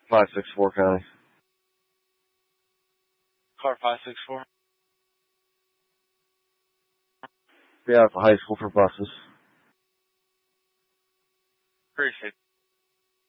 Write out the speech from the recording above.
564 County. Car 564. Yeah, for high school for buses. Appreciate it.